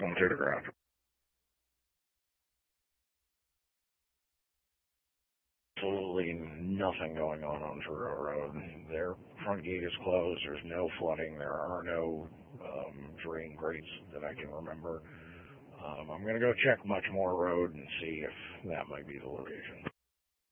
going to the garage. Absolutely nothing going on Truro Road. Their front gate is closed. There's no flooding. There are no drain grates that I can remember. I'm going to go check Muchmore Road and see if that might be the location.